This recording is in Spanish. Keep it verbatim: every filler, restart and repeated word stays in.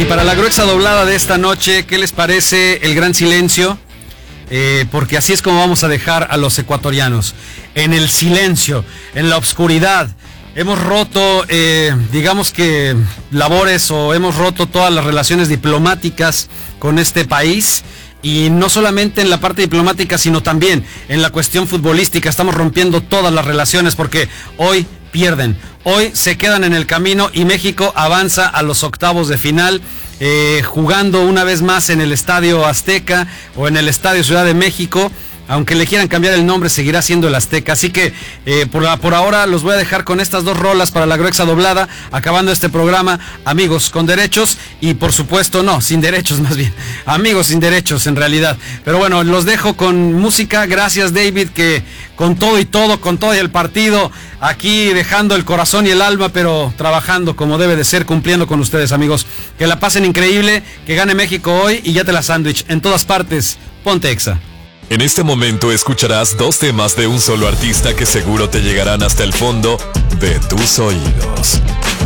Y para la gruesa doblada de esta noche, ¿qué les parece el gran silencio? Eh, porque así es como vamos a dejar a los ecuatorianos, en el silencio, en la oscuridad. Hemos roto, eh, digamos que labores o hemos roto todas las relaciones diplomáticas con este país. Y no solamente en la parte diplomática, sino también en la cuestión futbolística. Estamos rompiendo todas las relaciones porque hoy pierden. Hoy se quedan en el camino y México avanza a los octavos de final, eh, jugando una vez más en el Estadio Azteca o en el Estadio Ciudad de México. Aunque le quieran cambiar el nombre, seguirá siendo el Azteca. Así que eh, por, por ahora los voy a dejar con estas dos rolas para la gruesa doblada, acabando este programa. Amigos con derechos y por supuesto, no, sin derechos más bien. Amigos sin derechos en realidad. Pero bueno, los dejo con música. Gracias, David, que con todo y todo, con todo y el partido, aquí dejando el corazón y el alma, pero trabajando como debe de ser, cumpliendo con ustedes, amigos. Que la pasen increíble, que gane México hoy y ya te la sándwich. En todas partes, ponte Exa. En este momento escucharás dos temas de un solo artista que seguro te llegarán hasta el fondo de tus oídos.